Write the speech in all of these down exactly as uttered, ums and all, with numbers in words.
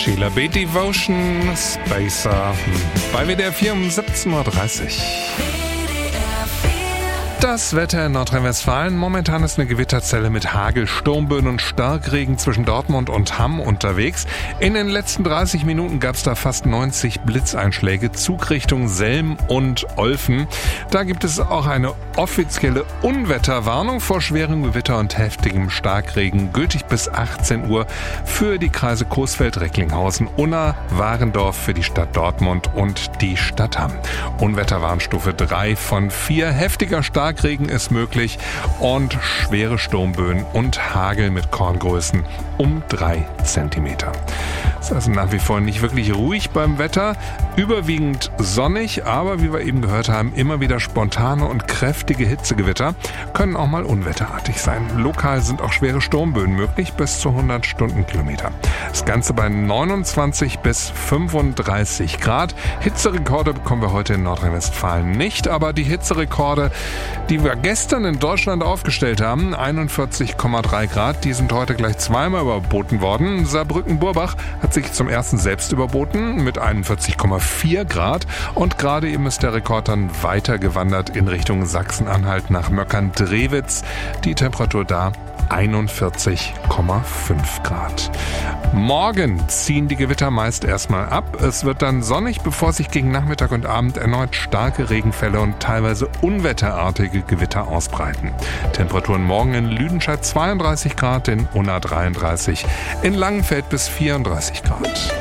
Sheila B. Devotion, Spacer, bei W D R vier um siebzehn Uhr dreißig. Das Wetter in Nordrhein-Westfalen. Momentan ist eine Gewitterzelle mit Hagel, Sturmböen und Starkregen zwischen Dortmund und Hamm unterwegs. In den letzten dreißig Minuten gab es da fast neunzig Blitzeinschläge, Zugrichtung Selm und Olfen. Da gibt es auch eine offizielle Unwetterwarnung vor schwerem Gewitter und heftigem Starkregen, gültig bis achtzehn Uhr für die Kreise Coesfeld, Recklinghausen, Unna, Warendorf, für die Stadt Dortmund und die Stadt Hamm. Unwetterwarnstufe drei von vier. Heftiger Starkregen ist möglich und schwere Sturmböen und Hagel mit Korngrößen um drei Zentimeter. Es ist also nach wie vor nicht wirklich ruhig beim Wetter, überwiegend sonnig, aber wie wir eben gehört haben, immer wieder spontane und kräftige Hitzegewitter können auch mal unwetterartig sein. Lokal sind auch schwere Sturmböen möglich, bis zu hundert Stundenkilometer. Das Ganze bei neunundzwanzig bis fünfunddreißig Grad. Hitzerekorde bekommen wir heute in Nordrhein-Westfalen nicht, aber die Hitzerekorde, die wir gestern in Deutschland aufgestellt haben, einundvierzig Komma drei Grad, die sind heute gleich zweimal überboten worden. Saarbrücken-Burbach hat sich zum ersten selbst überboten mit einundvierzig Komma vier Grad und gerade eben ist der Rekord dann weitergewandert in Richtung Sachsen-Anhalt nach Möckern-Drewitz. Die Temperatur da einundvierzig Komma fünf Grad. Morgen ziehen die Gewitter meist erstmal ab. Es wird dann sonnig, bevor sich gegen Nachmittag und Abend erneut starke Regenfälle und teilweise unwetterartige Gewitter ausbreiten. Temperaturen morgen in Lüdenscheid zweiunddreißig Grad, in Unna dreiunddreißig, in Langenfeld bis vierunddreißig Grad.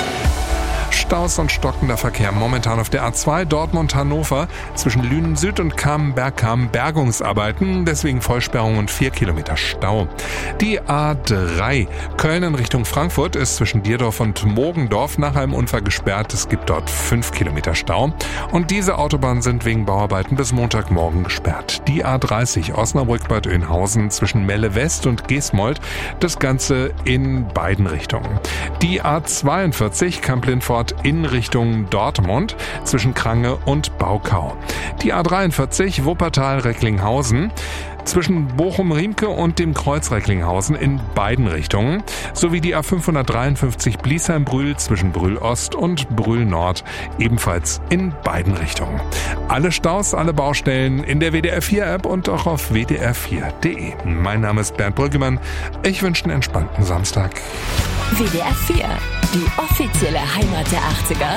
Staus und stockender Verkehr momentan auf der A zwei Dortmund-Hannover zwischen Lünen Süd und Kamen-Bergkamen, Bergungsarbeiten, deswegen Vollsperrung und vier Kilometer Stau. Die A drei Köln in Richtung Frankfurt ist zwischen Dierdorf und Mogendorf nach einem Unfall gesperrt. Es gibt dort fünf Kilometer Stau und diese Autobahnen sind wegen Bauarbeiten bis Montagmorgen gesperrt. Die A dreißig Osnabrück-Bad Oeynhausen zwischen Melle West und Geesmold, das Ganze in beiden Richtungen. Die A zweiundvierzig Kamp-Lindfort in Richtung Dortmund zwischen Krange und Baukau. Die A dreiundvierzig Wuppertal-Recklinghausen zwischen Bochum-Riemke und dem Kreuz Recklinghausen in beiden Richtungen, sowie die A fünfhundertdreiundfünfzig Bliesheim-Brühl zwischen Brühl-Ost und Brühl-Nord ebenfalls in beiden Richtungen. Alle Staus, alle Baustellen in der W D R vier App und auch auf w d r vier punkt d e. Mein Name ist Bernd Brüggemann. Ich wünsche einen entspannten Samstag. W D R vier, die offizielle Heimat der achtziger.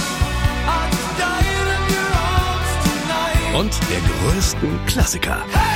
Und der größten Klassiker.